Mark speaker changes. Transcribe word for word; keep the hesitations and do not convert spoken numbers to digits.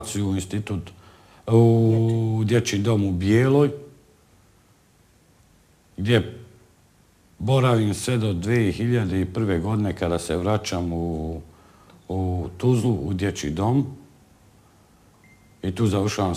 Speaker 1: u institut, u dječji dom u Bijeloj, gdje boravim sve do dvije hiljade prve. godine kada se vraćam u, u Tuzlu, u dječji dom. I tu završavam